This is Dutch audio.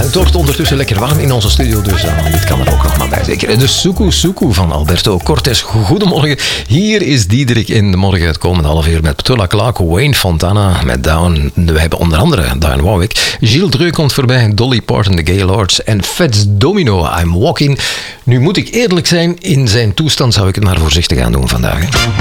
Het wordt ondertussen lekker warm in onze studio, dus dit kan er ook nog maar bij. Zeker. De Suku Suku van Alberto Cortés. Goedemorgen. Hier is Diederik in de morgen het komende half uur met Petula Clark, Wayne Fontana met Down. We hebben onder andere Diane Warwick. Gilles Dreux komt voorbij, Dolly Parton, The Gaylords en Fats Domino, I'm Walking. Nu moet ik eerlijk zijn, in zijn toestand zou ik het maar voorzichtig aan doen vandaag. Hè.